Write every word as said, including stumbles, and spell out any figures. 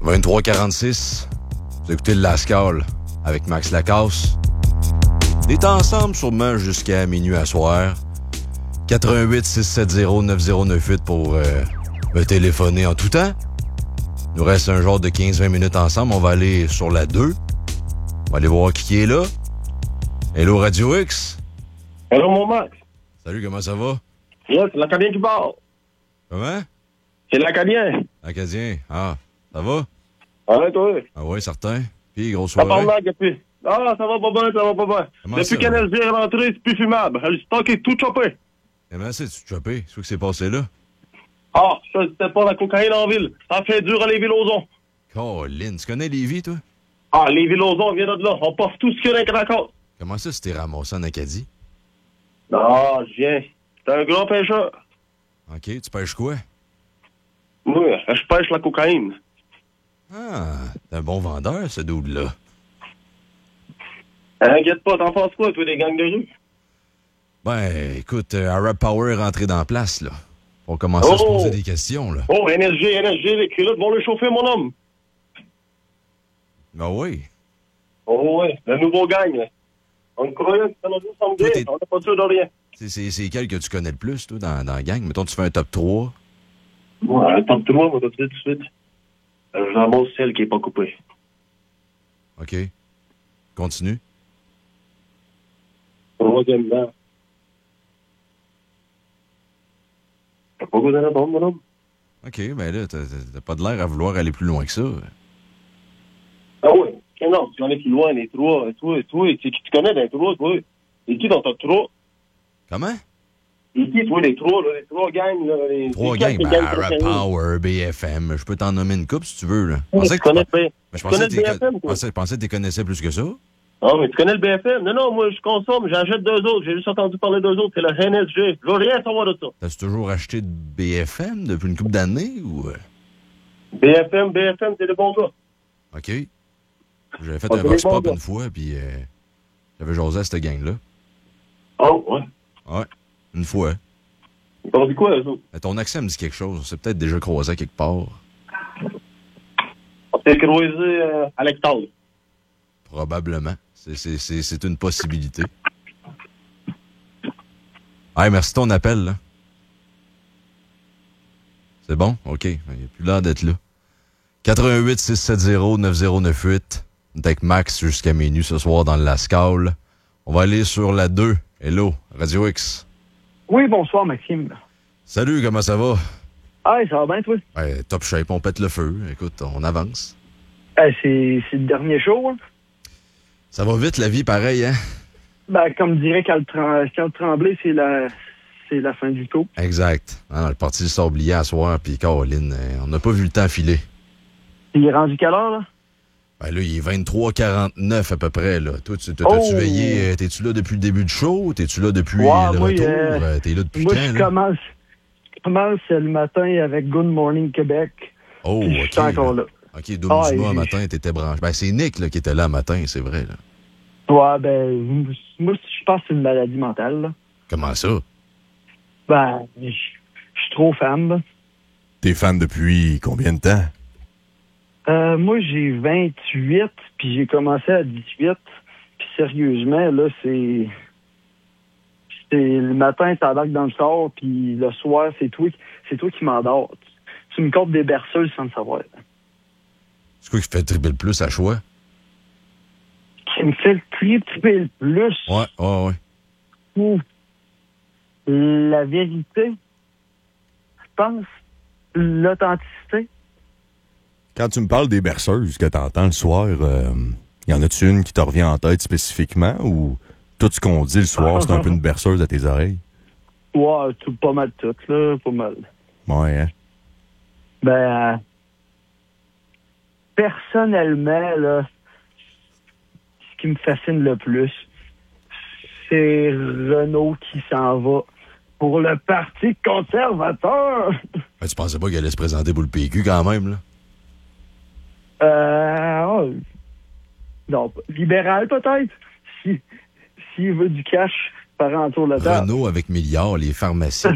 vingt-trois quarante-six, vous écoutez le Lascaux avec Max Lacasse. On est ensemble sûrement jusqu'à minuit à soir. quatre un huit, six sept zéro, neuf zéro neuf huit pour euh, me téléphoner en tout temps. Il nous reste un genre de quinze vingt minutes ensemble. On va aller sur la deux. On va aller voir qui est là. Hello Radio X. Hello mon Max. Salut, comment ça va? Yes, c'est l'Acadien qui parle. Comment? C'est l'Acadien. Acadien. Ah, ça va? Ah, toi? Ah oui, certain. Puis, grosse Ça soirée. parle là depuis. Ah, ça va pas bien, ça va pas bien. Comment Depuis ça, qu'N S G est rentré, c'est plus fumable. Le stock est tout chopé. Comment c'est, tu chopé? C'est quoi qui s'est passé là? Ah, ça, c'était pas la cocaïne en ville. Ça fait dur à Lévis-Lauzon. Colin, tu connais Lévis, toi? Ah, Lévis-Lauzon vient de là. On porte tout ce qu'il y a dans les craquots. Comment ça, c'était ramassé en Acadie? Ah, je viens. T'es un grand pêcheur. OK, tu pêches quoi? Oui, je pêche la cocaïne. Ah, t'es un bon vendeur, ce dude-là. Inquiète pas, t'en penses quoi, toi, des gangs de rue? Ben, écoute, euh, Arab Power est rentré dans la place, là. On commence à se poser des questions, là. Oh, N S G, N S G, les culottes vont le chauffer, mon homme. Ben oui. Oh, ouais, le nouveau gang, là. On croyait que ça nous semblait bien, on n'est pas sûr de rien. C'est, c'est, c'est quel que tu connais le plus, toi, dans, dans la gang? Mettons, tu fais un top trois. Ouais, un top trois, moi, tout de suite, tout de suite. Euh, je ramasse celle qui n'est pas coupée. OK. Continue. Troisième dent. T'as pas goût de répondre, mon homme? OK, ben là, t'as, t'as pas de l'air à vouloir aller plus loin que ça. Ah oui. Eh non, tu en es plus loin, les trois. Toi, toi, c'est qui tu connais dans les trois, toi? Et qui dans ton trois? Comment? Et qui, toi, les trois, là, les trois gangs, là? Les, Trois les gangs, gangs ben, préférés? Arab Power, B F M. Je peux t'en nommer une couple si tu veux, là. Oui, Je pensais tu que connais, tu- le B- Ben, je tu pensais connais que le t'es- B F M, je toi? pensais- je pensais que tu connaissais plus que ça. Ah, mais tu connais le B F M? Non, non, moi, je consomme, j'achète deux autres. J'ai juste entendu parler d'eux autres. C'est le N S G. Je veux rien savoir de ça. T'as-tu toujours acheté de B F M depuis une couple d'années ou... euh? B F M, B F M, c'est des bons gars. OK. J'avais fait Ah, un c'est vox des bons pop gars. une fois, puis euh, j'avais jasé à cette gang-là. Oh, ouais. Ouais, une fois. Ils t'ont dit quoi, eux autres? Mais ton accent me dit quelque chose. On s'est peut-être déjà croisé à quelque part. On s'est croisé euh, à l'hectare. Probablement. C'est, c'est, c'est, c'est une possibilité. Hey, merci de ton appel, là. C'est bon? OK. Il n'y a plus l'air d'être là. quatre un huit, six sept zéro, neuf zéro neuf huit. On est avec Max jusqu'à minuit ce soir dans le Lascaux. On va aller sur la deux. Hello, Radio X. Oui, bonsoir, Maxime. Salut, comment ça va? Ah, ça va bien, toi? Ouais, top shape, on pète le feu. Écoute, on avance. Euh, c'est, c'est le dernier show, hein? Ça va vite, la vie, pareil, hein? Ben, comme dirait Carl, Trem- Carl Tremblay, c'est la, c'est la fin du tour. Exact. Ah, le parti du sablier à soir, puis Caroline, euh, on n'a pas vu le temps filer. Il est rendu quelle heure, là? Ben là, il est vingt-trois quarante-neuf à peu près, là. Toi, tu, t'as- t'as-tu Oh! veillé? euh, T'es-tu là depuis le début du show? T'es-tu là depuis Ouais, le moi, retour? euh, Euh, T'es là depuis Moi, quand, je là? commence, je commence le matin avec Good Morning Québec. Oh, puis je OK. suis encore là. OK, double Ah, du mois et- matin, t'étais branché. Ben, c'est Nick, là, qui était là le matin, c'est vrai, là. Ouais, ben, moi, je pense que c'est une maladie mentale, là. Comment ça? Ben, je je suis trop fan, là. T'es fan depuis combien de temps? Euh, moi, j'ai vingt-huit, puis j'ai commencé à dix-huit. Puis sérieusement, là, c'est... C'est le matin, t'embarques dans le char, puis le soir, c'est toi, qui- c'est toi qui m'endors. Tu, tu me comptes des berceuses sans le savoir. C'est quoi qui fait tripper le plus à choix? Qui me fait le plus triper le plus, Ouais, ouais, ouais. ou la vérité, je pense, l'authenticité. Quand tu me parles des berceuses que t'entends le soir, euh, y en a-tu une qui te revient en tête spécifiquement ou tout ce qu'on dit le soir, c'est un peu une berceuse à tes oreilles? Ouais, tout, pas mal tout, là, pas mal. Ouais, hein? Ben, euh, personnellement, là, ce qui me fascine le plus, c'est Renault qui s'en va pour le Parti conservateur. Ben, tu pensais pas qu'il allait se présenter pour le P Q quand même, là? Euh, oh, non, libéral peut-être. Si, s'il veut du cash par en tour de la table. Renault avec milliards, les pharmacies.